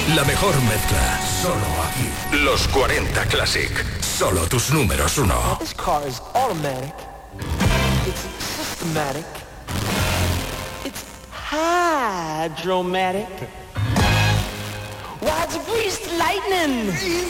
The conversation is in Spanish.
La mejor mezcla, solo aquí. Los 40 Classic. Solo tus números uno. This car is automatic. It's systematic. It's hydromatic. Why it's greased lightning?